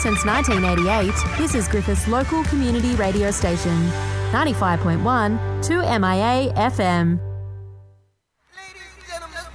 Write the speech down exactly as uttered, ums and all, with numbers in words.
Since nineteen eighty-eight, this is Griffith's local community radio station, ninety-five point one two M I A F M.